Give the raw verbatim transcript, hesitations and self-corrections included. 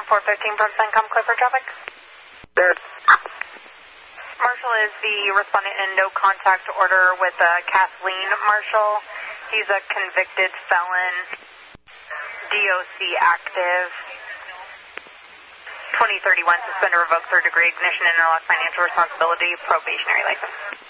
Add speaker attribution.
Speaker 1: four fifteen from Suncom, clear for traffic.
Speaker 2: There.
Speaker 1: Marshall is the respondent in no contact order with uh, Kathleen Marshall. He's a convicted felon, D O C active, twenty thirty-one, suspend or revoke third degree ignition, interlock financial responsibility, probationary license.